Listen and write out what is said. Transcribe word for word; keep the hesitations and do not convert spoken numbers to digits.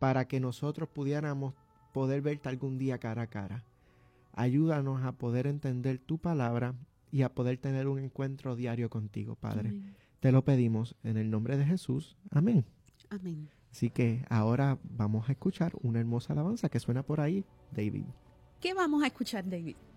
para que nosotros pudiéramos poder verte algún día cara a cara. Ayúdanos a poder entender tu palabra y a poder tener un encuentro diario contigo, Padre. Amén. Te lo pedimos en el nombre de Jesús. Amén. Amén. Así que ahora vamos a escuchar una hermosa alabanza que suena por ahí, David. ¿Qué vamos a escuchar, David?